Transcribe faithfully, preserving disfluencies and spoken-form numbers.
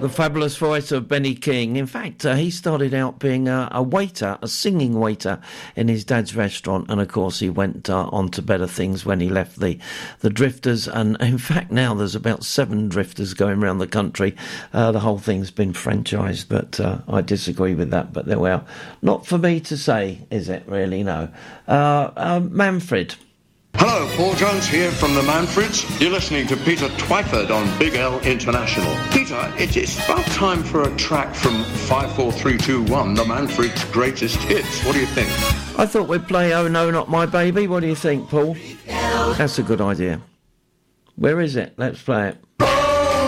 The fabulous voice of Benny King. In fact, uh, he started out being a, a waiter, a singing waiter in his dad's restaurant, and of course he went uh, on to better things when he left the, the Drifters, and in fact now there's about seven Drifters going around the country. Uh, the whole thing's been franchised, but uh, I disagree with that, but there we are. Not for me to say, is it really? No. Uh, uh, Manfred. Hello, Paul Jones here from the Manfreds. You're listening to Peter Twyford on Big L International. Peter, it is about time for a track from five four three two one, the Manfreds' greatest hits. What do you think? I thought we'd play Oh No Not My Baby. What do you think, Paul? That's a good idea. Where is it? Let's play it.